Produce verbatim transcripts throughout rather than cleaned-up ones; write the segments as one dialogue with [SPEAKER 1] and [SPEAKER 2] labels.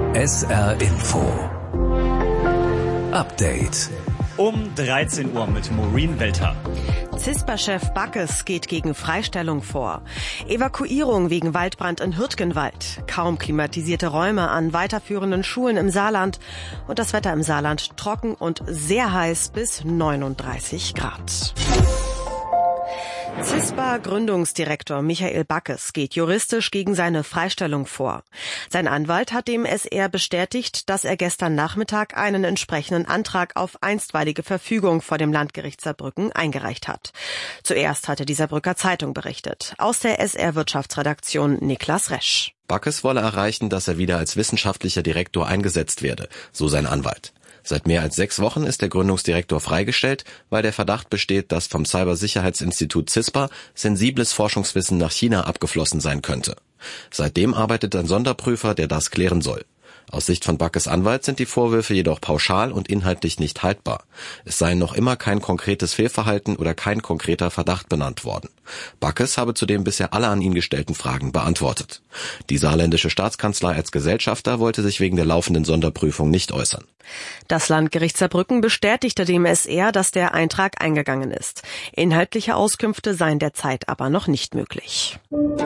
[SPEAKER 1] S R Info Update
[SPEAKER 2] um dreizehn Uhr mit Maureen Welter.
[SPEAKER 3] CISPA-Chef Backes geht gegen Freistellung vor. Evakuierung wegen Waldbrand in Hürtgenwald. Kaum klimatisierte Räume an weiterführenden Schulen im Saarland. Und das Wetter im Saarland trocken und sehr heiß bis neununddreißig Grad. CISPA-Gründungsdirektor Michael Backes geht juristisch gegen seine Freistellung vor. Sein Anwalt hat dem S R bestätigt, dass er gestern Nachmittag einen entsprechenden Antrag auf einstweilige Verfügung vor dem Landgericht Saarbrücken eingereicht hat. Zuerst hatte die Saarbrücker Zeitung berichtet. Aus der S R-Wirtschaftsredaktion Niklas Resch.
[SPEAKER 4] Backes wolle erreichen, dass er wieder als wissenschaftlicher Direktor eingesetzt werde, so sein Anwalt. Seit mehr als sechs Wochen ist der Gründungsdirektor freigestellt, weil der Verdacht besteht, dass vom Cybersicherheitsinstitut CISPA sensibles Forschungswissen nach China abgeflossen sein könnte. Seitdem arbeitet ein Sonderprüfer, der das klären soll. Aus Sicht von Backes Anwalt sind die Vorwürfe jedoch pauschal und inhaltlich nicht haltbar. Es sei noch immer kein konkretes Fehlverhalten oder kein konkreter Verdacht benannt worden. Backes habe zudem bisher alle an ihn gestellten Fragen beantwortet. Die saarländische Staatskanzlei als Gesellschafter wollte sich wegen der laufenden Sonderprüfung nicht äußern.
[SPEAKER 3] Das Landgericht Saarbrücken bestätigte dem S R, dass der Eintrag eingegangen ist. Inhaltliche Auskünfte seien derzeit aber noch nicht möglich.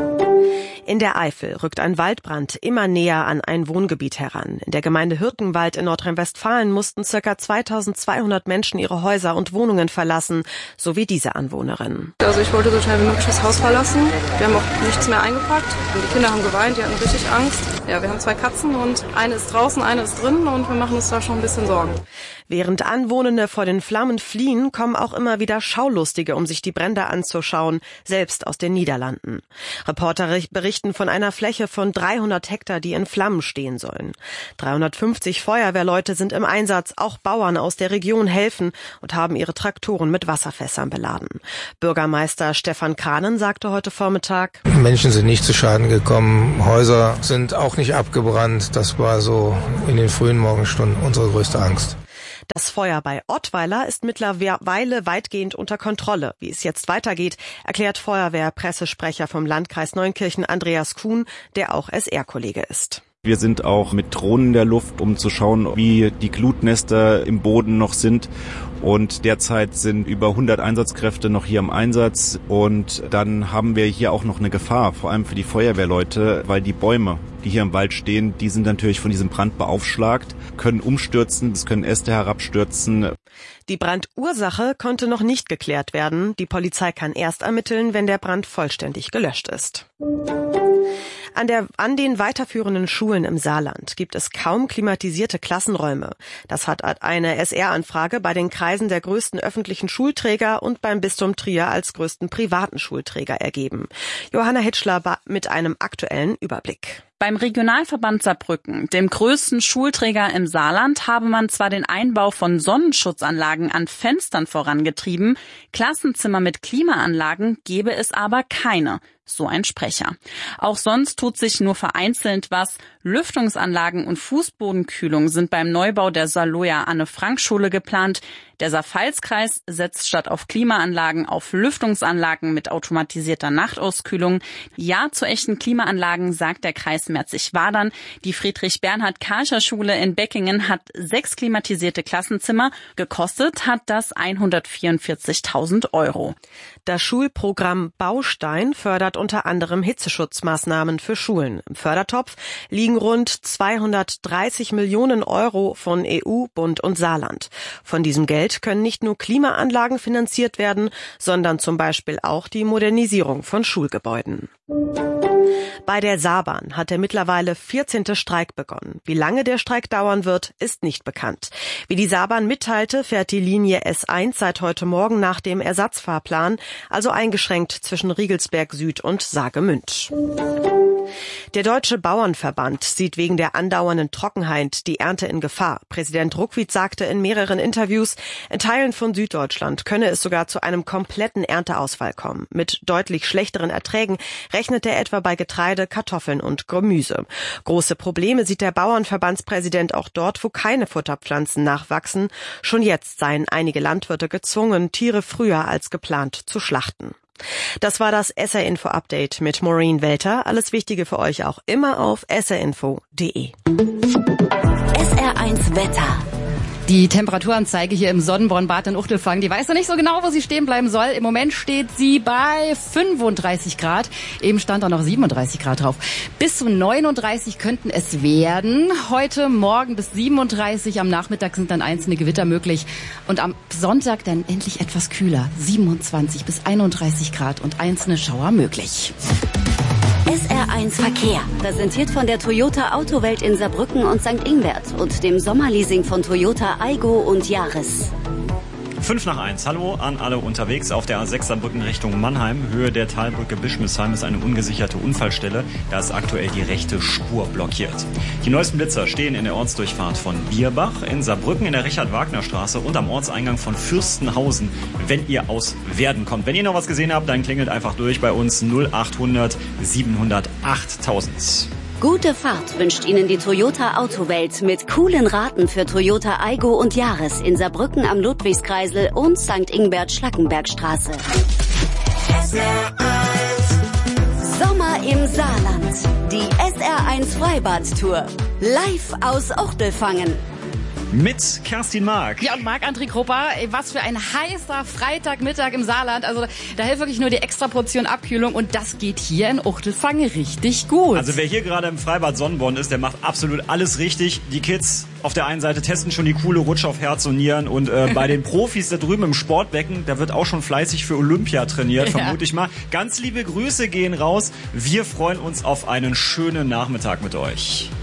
[SPEAKER 3] In der Eifel rückt ein Waldbrand immer näher an ein Wohngebiet heran. In der Gemeinde Hürtgenwald in Nordrhein-Westfalen mussten ca. zweitausendzweihundert Menschen ihre Häuser und Wohnungen verlassen, so wie diese Anwohnerin.
[SPEAKER 5] Also ich wollte so schnell wie möglich das Haus verlassen. Wir haben auch nichts mehr eingepackt. Und die Kinder haben geweint, die hatten richtig Angst. Ja, wir haben zwei Katzen und eine ist draußen, eine ist drin und wir machen uns da schon ein bisschen Sorgen.
[SPEAKER 3] Während Anwohnende vor den Flammen fliehen, kommen auch immer wieder Schaulustige, um sich die Brände anzuschauen, selbst aus den Niederlanden. Reporter berichten von einer Fläche von dreihundert Hektar, die in Flammen stehen sollen. dreihundertfünfzig Feuerwehrleute sind im Einsatz, auch Bauern aus der Region helfen und haben ihre Traktoren mit Wasserfässern beladen. Bürgermeister Stefan Kranen sagte heute Vormittag:
[SPEAKER 6] Menschen sind nicht zu Schaden gekommen, Häuser sind auch nicht abgebrannt. Das war so in den frühen Morgenstunden unsere größte Angst.
[SPEAKER 3] Das Feuer bei Ottweiler ist mittlerweile weitgehend unter Kontrolle. Wie es jetzt weitergeht, erklärt Feuerwehrpressesprecher vom Landkreis Neunkirchen Andreas Kuhn, der auch S R-Kollege ist.
[SPEAKER 7] Wir sind auch mit Drohnen in der Luft, um zu schauen, wie die Glutnester im Boden noch sind. Und derzeit sind über hundert Einsatzkräfte noch hier im Einsatz. Und dann haben wir hier auch noch eine Gefahr, vor allem für die Feuerwehrleute, weil die Bäume, die hier im Wald stehen, die sind natürlich von diesem Brand beaufschlagt, können umstürzen, es können Äste herabstürzen.
[SPEAKER 3] Die Brandursache konnte noch nicht geklärt werden. Die Polizei kann erst ermitteln, wenn der Brand vollständig gelöscht ist. An, der, an den weiterführenden Schulen im Saarland gibt es kaum klimatisierte Klassenräume. Das hat eine S R-Anfrage bei den Kreisen der größten öffentlichen Schulträger und beim Bistum Trier als größten privaten Schulträger ergeben. Johanna Hitschler mit einem aktuellen Überblick.
[SPEAKER 8] Beim Regionalverband Saarbrücken, dem größten Schulträger im Saarland, habe man zwar den Einbau von Sonnenschutzanlagen an Fenstern vorangetrieben, Klassenzimmer mit Klimaanlagen gebe es aber keine. So ein Sprecher. Auch sonst tut sich nur vereinzelt was. Lüftungsanlagen und Fußbodenkühlung sind beim Neubau der Saarloher Anne-Frank-Schule geplant. Der Saar-Pfalz-Kreis setzt statt auf Klimaanlagen auf Lüftungsanlagen mit automatisierter Nachtauskühlung. Ja zu echten Klimaanlagen, sagt der Kreis Merzig-Wadern. Die Friedrich-Bernhard-Karcher-Schule in Beckingen hat sechs klimatisierte Klassenzimmer. Gekostet hat das hundertvierundvierzigtausend Euro.
[SPEAKER 3] Das Schulprogramm Baustein fördert unter anderem Hitzeschutzmaßnahmen für Schulen. Im Fördertopf liegen rund zweihundertdreißig Millionen Euro von E U, Bund und Saarland. Von diesem Geld können nicht nur Klimaanlagen finanziert werden, sondern zum Beispiel auch die Modernisierung von Schulgebäuden. Bei der Saarbahn hat der mittlerweile vierzehnte Streik begonnen. Wie lange der Streik dauern wird, ist nicht bekannt. Wie die Saarbahn mitteilte, fährt die Linie S eins seit heute Morgen nach dem Ersatzfahrplan, also eingeschränkt zwischen Riegelsberg Süd und Saargemünd. Der Deutsche Bauernverband sieht wegen der andauernden Trockenheit die Ernte in Gefahr. Präsident Ruckwied sagte in mehreren Interviews, in Teilen von Süddeutschland könne es sogar zu einem kompletten Ernteausfall kommen. Mit deutlich schlechteren Erträgen rechnet er etwa bei Getreide, Kartoffeln und Gemüse. Große Probleme sieht der Bauernverbandspräsident auch dort, wo keine Futterpflanzen nachwachsen. Schon jetzt seien einige Landwirte gezwungen, Tiere früher als geplant zu schlachten. Das war das S R Info Update mit Maureen Welter. Alles Wichtige für euch auch immer auf s r info punkt d e.
[SPEAKER 1] eins Wetter.
[SPEAKER 9] Die Temperaturanzeige hier im Sonnenborn-Bad in Uchtelfang, die weiß noch nicht so genau, wo sie stehen bleiben soll. Im Moment steht sie bei fünfunddreißig Grad. Eben stand da noch siebenunddreißig Grad drauf. Bis zu neununddreißig könnten es werden. Heute Morgen bis siebenunddreißig. Am Nachmittag sind dann einzelne Gewitter möglich. Und am Sonntag dann endlich etwas kühler. siebenundzwanzig bis einunddreißig Grad und einzelne Schauer möglich.
[SPEAKER 1] S R eins Verkehr, präsentiert von der Toyota Autowelt in Saarbrücken und Sankt Ingbert und dem Sommerleasing von Toyota Aygo und Yaris.
[SPEAKER 2] fünf nach eins. Hallo an alle unterwegs auf der A sechs Saarbrücken Richtung Mannheim. Höhe der Talbrücke Bischmisheim ist eine ungesicherte Unfallstelle. Da ist aktuell die rechte Spur blockiert. Die neuesten Blitzer stehen in der Ortsdurchfahrt von Bierbach, in Saarbrücken in der Richard-Wagner-Straße und am Ortseingang von Fürstenhausen, wenn ihr aus Werden kommt. Wenn ihr noch was gesehen habt, dann klingelt einfach durch bei uns null achthundert siebenhundertacht tausend.
[SPEAKER 1] Gute Fahrt wünscht Ihnen die Toyota Autowelt mit coolen Raten für Toyota Aygo und Yaris in Saarbrücken am Ludwigskreisel und Sankt Ingbert Schlackenbergstraße. Sommer im Saarland. Die S R eins Freibad-Tour. Live aus Uchtelfangen.
[SPEAKER 2] Mit Kerstin Mark.
[SPEAKER 9] Ja, und Marc-André Krupper, was für ein heißer Freitagmittag im Saarland. Also da hilft wirklich nur die extra Portion Abkühlung und das geht hier in Uchtelfang richtig gut.
[SPEAKER 2] Also wer hier gerade im Freibad Sonnenborn ist, der macht absolut alles richtig. Die Kids auf der einen Seite testen schon die coole Rutsche auf Herz und Nieren und äh, bei den Profis da drüben im Sportbecken, da wird auch schon fleißig für Olympia trainiert, ja. Vermute ich mal. Ganz liebe Grüße gehen raus. Wir freuen uns auf einen schönen Nachmittag mit euch.